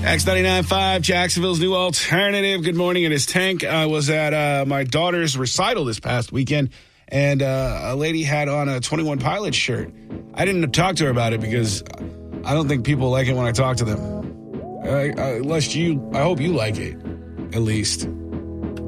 X99.5, Jacksonville's new alternative. Good morning. It is Tank. I was at my daughter's recital this past weekend, and a lady had on a 21 Pilots shirt. I didn't talk to her about it because I don't think people like it when I talk to them. I hope you like it, at least.